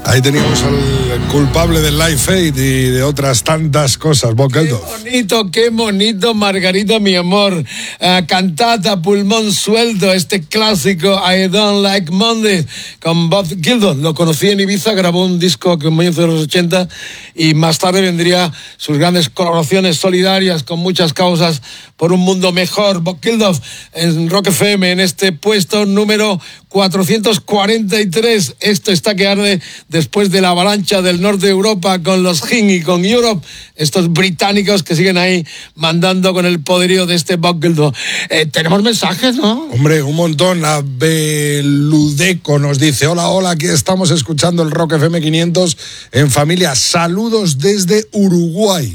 Ahí teníamos al culpable del Live Aid y de otras tantas cosas, Bob Geldof. Qué bonito, Margarita, mi amor. Cantata, pulmón suelto, este clásico I Don't Like Monday con Bob Geldof. Lo conocí en Ibiza, grabó un disco que en comienzos de los 80 y más tarde vendría sus grandes colaboraciones solidarias con muchas causas por un mundo mejor. Bob Geldof en Rock FM en este puesto número 443. Esto está que arde después de la avalancha del norte de Europa con los Hing y con Europe, estos británicos que siguen ahí mandando con el poderío de este Bob Geldof. Tenemos mensajes, ¿no? Hombre, un montón. La Beludeco nos dice: hola, aquí estamos escuchando el Rock FM 500 en familia. Saludos desde Uruguay.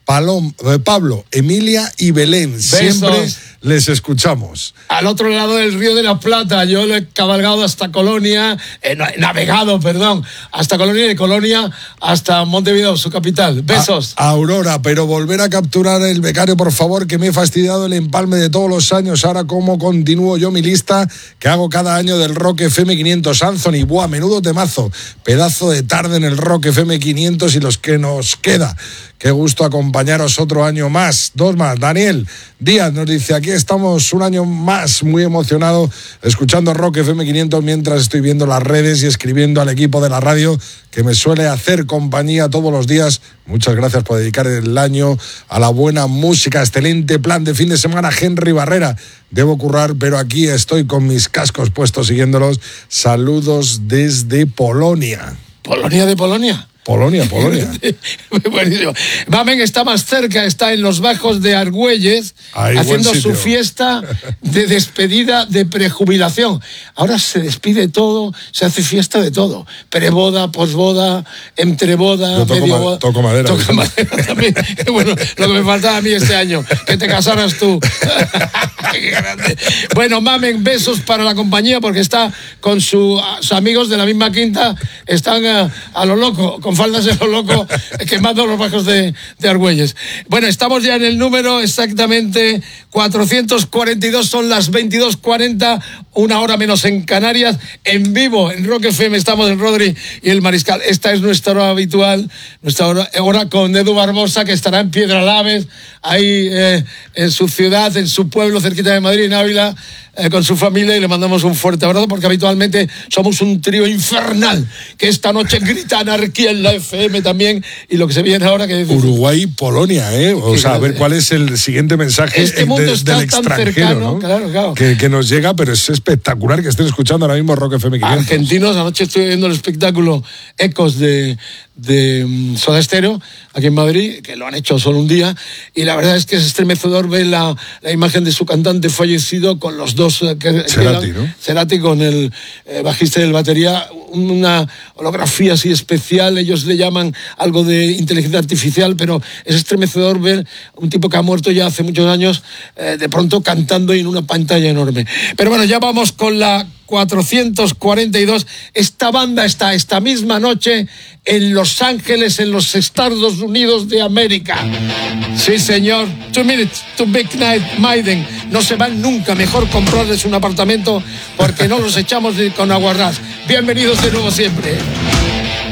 Pablo, Emilia y Belén. Besos. Siempre les escuchamos. Al otro lado del Río de la Plata, yo lo he cabalgado hasta Colonia, navegado, hasta Colonia y de Colonia hasta Montevideo, su capital. Besos. Aurora, pero volver a capturar el becario, por favor, que me he fastidiado el empalme de todos los años. Ahora, ¿cómo continúo yo mi lista que hago cada año del Rock FM 500? Anthony, buah, menudo temazo. Pedazo de tarde en el Rock FM 500 y los que nos queda. Qué gusto acompañaros otro año más. Dos más. Daniel Díaz nos dice: aquí estamos un año más, muy emocionado, escuchando Rock FM 500 mientras estoy viendo las redes y escribiendo al equipo de la radio que me suele hacer compañía todos los días. Muchas gracias por dedicar el año a la buena música. Excelente plan de fin de semana, Henry Barrera. Debo currar, pero aquí estoy con mis cascos puestos siguiéndolos. Saludos desde Polonia. ¿Polonia de Polonia? Polonia. Buenísimo. Mamen está más cerca, está en los bajos de Argüelles, haciendo su fiesta de despedida de prejubilación. Ahora se despide todo, se hace fiesta de todo. Preboda, posboda, entreboda, medio boda. Toco madera. Toca madera también. Bueno, lo que me faltaba a mí este año, que te casaras tú. Qué grande. Bueno, Mamen, besos para la compañía porque está con sus amigos de la misma quinta, están a lo loco, con faldas de lo loco, quemando los bajos de Argüelles. Bueno, estamos ya en el número exactamente 442, son las 22:40, una hora menos en Canarias, en vivo, en Rock FM, estamos en Rodri y el Mariscal. Esta es nuestra hora habitual, nuestra hora con Edu Barbosa, que estará en Piedralaves, ahí en su ciudad, en su pueblo, cerquita de Madrid, en Ávila, con su familia, y le mandamos un fuerte abrazo porque habitualmente somos un trío infernal que esta noche grita anarquía en la FM también, y lo que se viene ahora que Uruguay, Polonia, o sea, a ver cuál es el siguiente mensaje este mundo está del tan extranjero, cercano, ¿no? claro. Que nos llega, pero es espectacular que estén escuchando ahora mismo Rock FM 500. Argentinos, anoche estoy viendo el espectáculo Ecos de Soda Stereo aquí en Madrid, que lo han hecho solo un día, y la verdad es que es estremecedor ver la imagen de su cantante fallecido con los dos Cerati, ¿no? Cerati con el bajista y el batería, una holografía así especial. Ellos le llaman algo de inteligencia artificial, pero es estremecedor ver un tipo que ha muerto ya hace muchos años de pronto cantando en una pantalla enorme. Pero bueno, ya vamos con la 442. Esta banda está esta misma noche en Los Ángeles, en los Estados Unidos de América. Sí, señor. 2 minutes to Big Night Maiden. No se van nunca. Mejor comprarles un apartamento porque no los echamos con aguarrás. Bienvenidos de nuevo siempre.